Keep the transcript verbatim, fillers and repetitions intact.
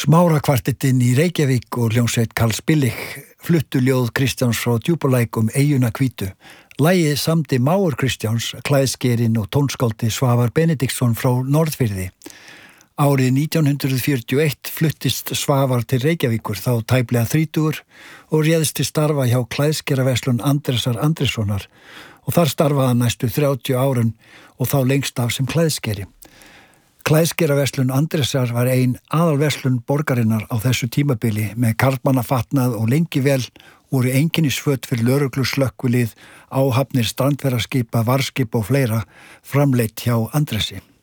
Smárakvartettinn í Reykjavík og hljómsveit Karls Billich fluttu ljóð Kristjáns frá Djúpalæk um eyjuna hvítu. Lagið samdi mágur Kristjáns, klæðskerinn og tónskáldið Svavar Benediktsson frá Norðfirði. Árið nítján hundrað fjörutíu og eitt fluttist Svavar til Reykjavíkur, þá tæplega þrítugur, og réðst til starfa hjá klæðskeraverslun Andrésar Andréssonar og þar starfaði hann næstu þrjátíu árun og þá lengst af sem klæðskeri. Klæðskeraverslun Andrésar var ein aðalverslun borgarinnar á þessu tímabili með karlmannafatnað og lengi vel voru einkennisföt fyrir lögreglu slökkvilið, áhafnir strandferðaskipa, varðskip og fleira framleitt hjá Andrési.